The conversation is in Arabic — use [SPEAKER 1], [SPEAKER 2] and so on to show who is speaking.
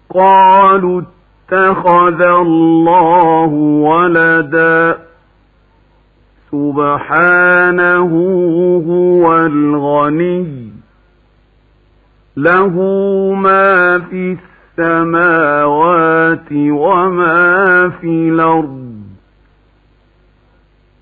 [SPEAKER 1] قالوا اتخذ الله ولدا سبحانه هو الغني له ما في السماوات وما في الأرض